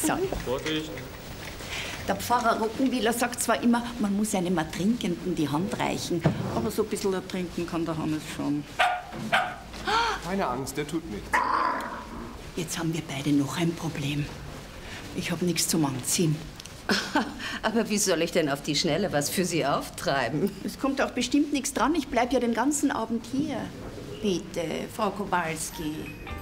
So. Vorsicht. Der Pfarrer Rockenwieler sagt zwar immer, man muss einem Ertrinkenden die Hand reichen, aber so ein bisschen ertrinken kann der Hannes schon. Keine Angst, der tut nichts. Jetzt haben wir beide noch ein Problem. Ich habe nichts zum Anziehen. Aber wie soll ich denn auf die Schnelle was für Sie auftreiben? Es kommt auch bestimmt nichts dran. Ich bleib ja den ganzen Abend hier. Bitte, Frau Kowalski.